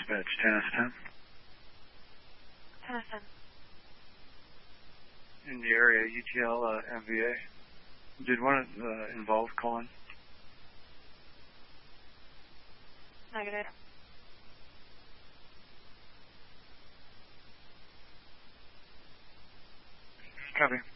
Dispatch 10S10. 10S10. In the area, UTL MVA. Did one involved call in? Negative. Copy.